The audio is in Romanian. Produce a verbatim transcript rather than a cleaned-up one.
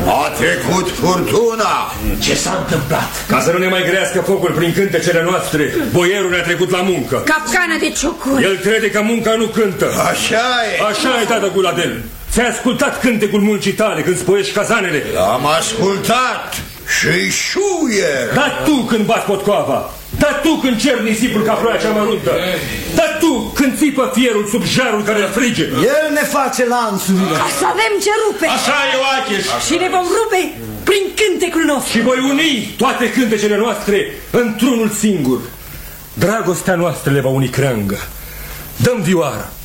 A trecut furtuna. Ce s-a întâmplat? Ca să nu ne mai grească focul prin cântecele noastre, boierul ne-a trecut la muncă. Capcană de ciocuri. El crede că munca nu cântă. Așa e. Așa e, tată Guladel. Ți-ai ascultat cântecul muncii tale când spoiești cazanele? L-am ascultat și șuier. Dar tu când bați potcoava, dar tu când cer nisipul ca ploaia cea măruntă, dar tu când țipă fierul sub jarul care îl frige. El ne face lanțurile. Ca să avem ce rupe. Așa e, Oacheș. Și ne vom rupe prin cântecul nostru. Și voi uni toate cântecele noastre într-unul singur. Dragostea noastră le va uni creangă. Dăm vioară.